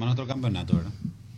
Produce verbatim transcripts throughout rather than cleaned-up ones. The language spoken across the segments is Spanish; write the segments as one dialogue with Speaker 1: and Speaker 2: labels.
Speaker 1: tema de nuestro campeonato, ¿verdad?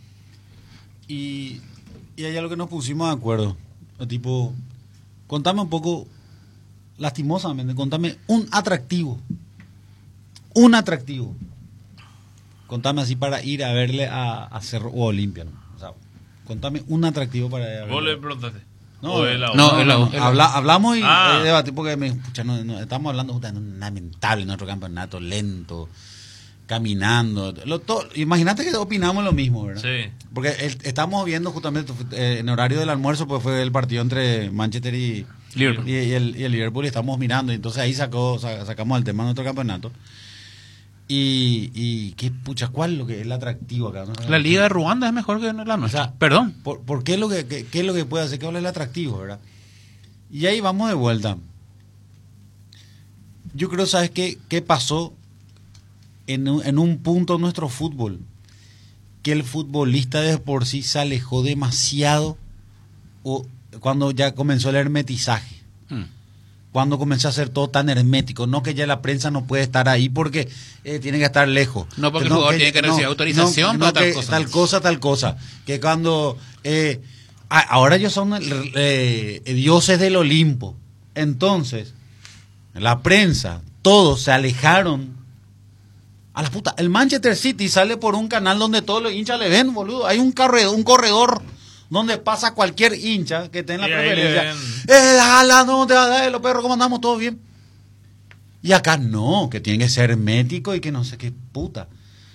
Speaker 1: Y, y hay algo que nos pusimos de acuerdo. Tipo, contame un poco, lastimosamente, contame un atractivo. Un atractivo. Contame así para ir a verle a, a Cerro o Olimpia, ¿no? O sea, contame un atractivo para ir a verle.
Speaker 2: ¿Vos le preguntaste?
Speaker 1: No,
Speaker 2: ¿O es la
Speaker 1: no,
Speaker 2: otra?
Speaker 1: no, no, no. Habla, hablamos y
Speaker 2: Ah.
Speaker 1: eh, debatimos porque me, pucha, no, no, estamos hablando de un lamentable nuestro campeonato, lento, caminando. Lo, todo, imagínate que opinamos lo mismo, ¿verdad?
Speaker 2: Sí.
Speaker 1: Porque el, estamos viendo justamente eh, en horario del almuerzo, pues fue el partido entre Manchester y
Speaker 2: Liverpool.
Speaker 1: Y, y el, y el Liverpool, y estamos mirando, y entonces ahí sacó, sa- sacamos el tema de nuestro campeonato. Y, y qué pucha, ¿cuál es lo que es el atractivo acá? ¿No?
Speaker 3: La Liga de Ruanda es mejor que la nuestra.
Speaker 1: O sea,
Speaker 3: Perdón.
Speaker 1: ¿Por, por qué es lo que qué, qué es lo que puede hacer? ¿Qué es el atractivo, verdad? Y ahí vamos de vuelta. Yo creo, ¿sabes qué? ¿Qué pasó en un, en un punto de nuestro fútbol? Que el futbolista de por sí se alejó demasiado o cuando ya comenzó el hermetizaje.
Speaker 3: Mm.
Speaker 1: Cuando comenzó a ser todo tan hermético, no que ya la prensa no puede estar ahí porque eh, tiene que estar lejos.
Speaker 3: No, porque el jugador tiene que recibir autorización para tal cosa.
Speaker 1: Tal cosa, tal cosa. Que cuando... Eh, a- ahora ellos son eh, dioses del Olimpo. Entonces, la prensa, todos se alejaron. A la puta, el Manchester City sale por un canal donde todos los hinchas le ven, boludo. Hay un corredor, un corredor donde pasa cualquier hincha que esté en la
Speaker 2: Y ahí
Speaker 1: preferencia.
Speaker 2: le ven.
Speaker 1: Eh, jala, no te va a dar, los perros, ¿cómo andamos? ¿Todo bien? Y acá no, que tiene que ser hermético y que no sé qué puta.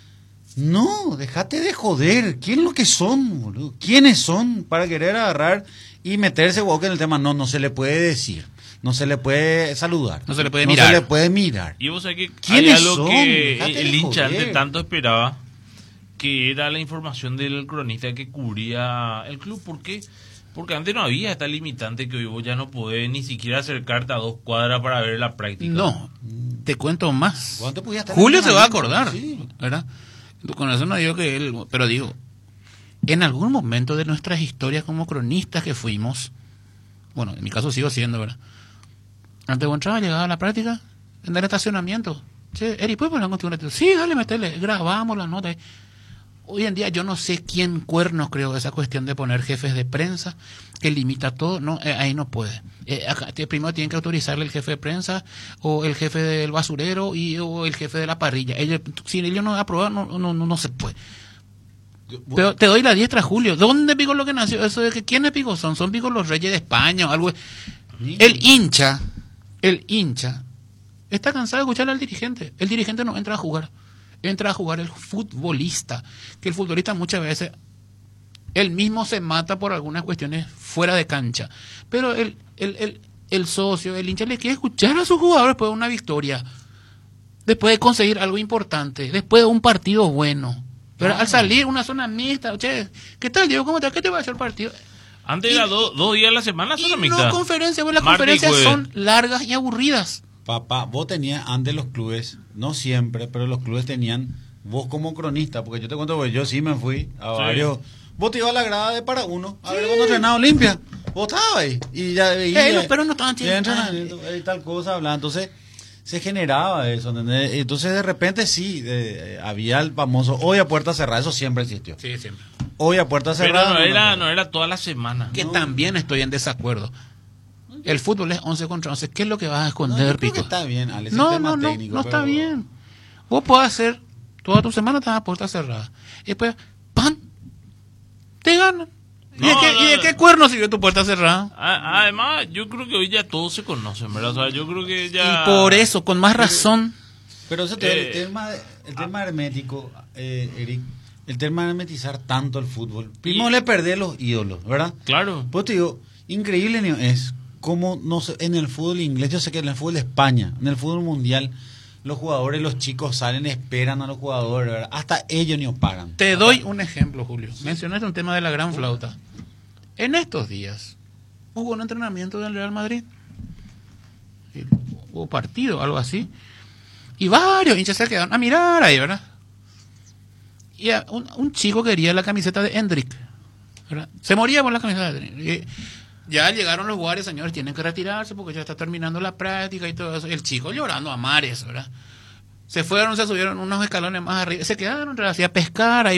Speaker 1: No, déjate de joder. ¿Quién lo que son, boludo? ¿Quiénes son para querer agarrar y meterse boca en el tema? No, no se le puede decir. No se le puede saludar.
Speaker 3: No se le puede
Speaker 1: no
Speaker 3: mirar.
Speaker 1: se le puede mirar.
Speaker 2: Y vos sabés que hay
Speaker 1: ¿Quiénes
Speaker 2: algo
Speaker 1: son?
Speaker 2: que
Speaker 1: Dejate
Speaker 2: el
Speaker 1: de
Speaker 2: hincha
Speaker 1: joder.
Speaker 2: ante tanto esperaba, que era la información del cronista que cubría el club. ¿Por qué? Porque antes no había esta limitante que hoy vos ya no podés ni siquiera acercarte a dos cuadras para ver la práctica.
Speaker 3: No, te cuento más.
Speaker 1: ¿Cuánto podía estar en
Speaker 3: Julio
Speaker 1: el
Speaker 3: se va a
Speaker 1: entrenamiento?
Speaker 3: acordar,
Speaker 1: Sí.
Speaker 3: ¿verdad? Con eso no digo que él, pero digo, en algún momento de nuestras historias como cronistas que fuimos, bueno, en mi caso sigo siendo, ¿verdad? Antes de entrar, llegaba a la práctica, en el estacionamiento. Che, Eri, ¿puedes poner contigo un ratito? Sí, dale, metele, grabamos la nota. Hoy en día yo no sé quién cuernos creo esa cuestión de poner jefes de prensa que limita todo, no, eh, ahí no puede. Eh, acá, te- primero tienen que autorizarle el jefe de prensa o el jefe del basurero y o el jefe de la parrilla. Ellos, si ellos no aprueban, no, no, no, no se puede. Pero te doy la diestra, Julio. ¿Dónde Pico lo que nació? Eso de que ¿quiénes Pico son? Son Pico los Reyes de España o algo. El hincha, el hincha, está cansado de escuchar al dirigente. El dirigente no entra a jugar. Entra a jugar el futbolista. Que el futbolista muchas veces él mismo se mata por algunas cuestiones fuera de cancha. Pero el, el, el, el socio, el hincha le quiere escuchar a sus jugadores después de una victoria. Después de conseguir algo importante. Después de un partido bueno. Pero al salir una zona mixta, che, ¿qué tal, Diego? ¿Cómo te, ¿Qué te va a hacer el partido?
Speaker 2: Antes
Speaker 3: Y-
Speaker 2: era do- dos días a la semana,
Speaker 3: Y
Speaker 2: solo
Speaker 3: no
Speaker 2: mixta.
Speaker 3: conferencias, pues las
Speaker 2: Martes y
Speaker 3: conferencias
Speaker 2: jueves.
Speaker 3: son largas y aburridas.
Speaker 1: Papá, vos tenías antes los clubes, no siempre, pero los clubes tenían vos como cronista, porque yo te cuento, porque yo sí me fui a
Speaker 2: Sí.
Speaker 1: varios. Vos te ibas a la grada de para uno, a ver cuando entrenaba Olimpia. Vos estabas ahí y ya veías.
Speaker 3: Eh, los perros no estaban
Speaker 1: y
Speaker 3: chidos.
Speaker 1: entrenamiento, y tal cosa, hablando. Entonces se generaba eso, ¿entendés? Entonces de repente sí, eh, había el famoso hoy a puerta cerrada, eso siempre existió.
Speaker 3: Sí, siempre.
Speaker 1: Hoy a puerta
Speaker 2: Pero
Speaker 1: cerrada.
Speaker 2: no era,
Speaker 1: no,
Speaker 2: no era toda la semana.
Speaker 3: Que
Speaker 1: No.
Speaker 3: también estoy en desacuerdo. El fútbol es once contra once. ¿Qué es lo que vas a
Speaker 1: No,
Speaker 3: esconder,
Speaker 1: yo creo que
Speaker 3: Pico?
Speaker 1: está bien, Ale, es el
Speaker 3: No,
Speaker 1: tema
Speaker 3: no, no,
Speaker 1: técnico,
Speaker 3: no está
Speaker 1: pero-
Speaker 3: bien. Vos podés hacer toda tu semana estás a puerta cerrada. Y después, ¡pam! Te ganan. ¿Y, de
Speaker 2: No,
Speaker 3: qué,
Speaker 2: no,
Speaker 3: y de
Speaker 2: no.
Speaker 3: qué cuerno sirvió tu puerta cerrada?
Speaker 2: A- Además, yo creo que hoy ya todos se conocen, ¿verdad? O sea, yo creo que ya...
Speaker 3: Y por eso, con más razón.
Speaker 1: Pero eso te,
Speaker 2: Eh,
Speaker 1: el tema, el tema hermético, eh, Eric, el tema de hermetizar tanto el fútbol. Primero
Speaker 2: Y-
Speaker 1: le perdés los ídolos, ¿verdad?
Speaker 2: Claro.
Speaker 1: Pues te digo, increíble Neo, es como no sé, en el fútbol inglés, yo sé que en el fútbol de España, en el fútbol mundial, los jugadores, los chicos salen, esperan a los jugadores, ¿verdad? Hasta ellos ni os pagan.
Speaker 3: Te doy un ejemplo, Julio. Mencionaste un tema de la gran flauta. En estos días hubo un entrenamiento del Real Madrid. Y hubo partido, algo así. Y varios hinchas se quedaron a mirar ahí, ¿verdad? Y a- un, un chico quería la camiseta de Hendrik, ¿verdad? Se moría por la camiseta de Hendrik. Y ya llegaron los guardias, señores, tienen que retirarse porque ya está terminando la práctica y todo eso. Y el chico llorando a mares, ¿verdad? Se fueron, se subieron unos escalones más arriba, se quedaron así a pescar ahí